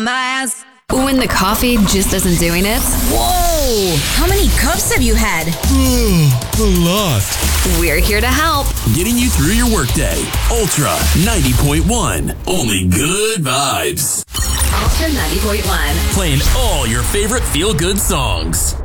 When the coffee just isn't doing it. Whoa! How many cups have you had? A lot. We're here to help. Getting you through your workday. Ultra 90.1. Only good vibes. Ultra 90.1. Playing all your favorite feel-good songs.